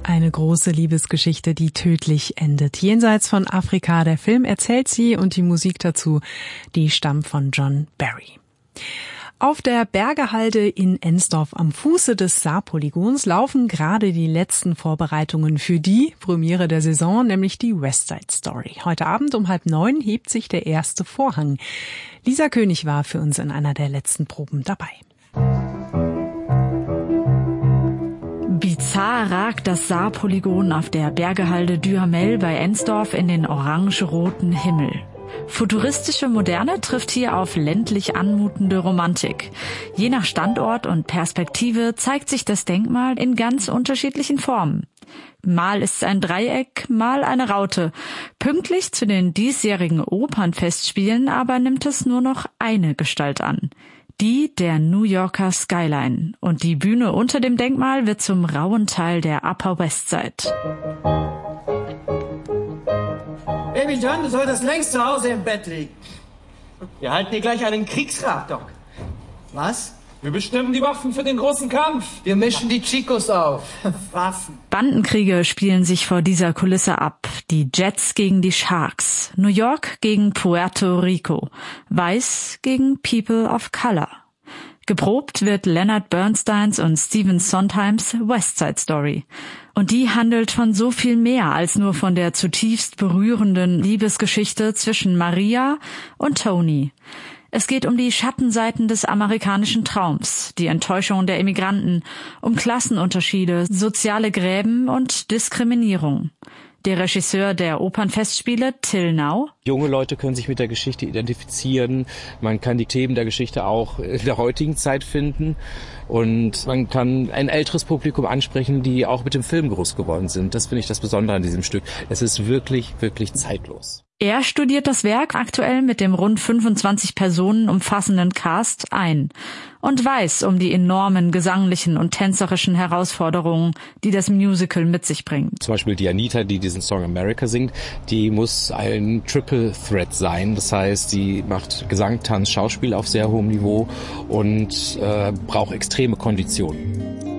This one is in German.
Eine große Liebesgeschichte, die tödlich endet. Jenseits von Afrika, der Film erzählt sie und die Musik dazu, die stammt von John Barry. Auf der Bergehalde in Ensdorf am Fuße des Saarpolygons laufen gerade die letzten Vorbereitungen für die Premiere der Saison, nämlich die West Side Story. Heute Abend um 8:30 hebt sich der erste Vorhang. Lisa König war für uns in einer der letzten Proben dabei. Bizarr ragt das Saarpolygon auf der Bergehalde Duhamel bei Ensdorf in den orange-roten Himmel. Futuristische Moderne trifft hier auf ländlich anmutende Romantik. Je nach Standort und Perspektive zeigt sich das Denkmal in ganz unterschiedlichen Formen. Mal ist es ein Dreieck, mal eine Raute. Pünktlich zu den diesjährigen Opernfestspielen aber nimmt es nur noch eine Gestalt an. Die der New Yorker Skyline. Und die Bühne unter dem Denkmal wird zum rauen Teil der Upper West Side. Baby John, du solltest längst zu Hause im Bett liegen. Wir halten hier gleich einen Kriegsrat, Doc. Was? Wir bestimmen die Waffen für den großen Kampf. Wir mischen die Chicos auf. Waffen. Bandenkriege spielen sich vor dieser Kulisse ab. Die Jets gegen die Sharks. New York gegen Puerto Rico. Weiß gegen People of Color. Geprobt wird Leonard Bernsteins und Stephen Sondheims West Side Story. Und die handelt von so viel mehr als nur von der zutiefst berührenden Liebesgeschichte zwischen Maria und Tony. Es geht um die Schattenseiten des amerikanischen Traums, die Enttäuschung der Immigranten, um Klassenunterschiede, soziale Gräben und Diskriminierung. Der Regisseur der Opernfestspiele, Till Now: Junge Leute können sich mit der Geschichte identifizieren. Man kann die Themen der Geschichte auch in der heutigen Zeit finden. Und man kann ein älteres Publikum ansprechen, die auch mit dem Film groß geworden sind. Das finde ich das Besondere an diesem Stück. Es ist wirklich, wirklich zeitlos. Er studiert das Werk aktuell mit dem rund 25 Personen umfassenden Cast ein und weiß um die enormen gesanglichen und tänzerischen Herausforderungen, die das Musical mit sich bringt. Zum Beispiel die Anita, die diesen Song America singt, die muss ein Triple Threat sein. Das heißt, sie macht Gesang, Tanz, Schauspiel auf sehr hohem Niveau und braucht extreme Konditionen.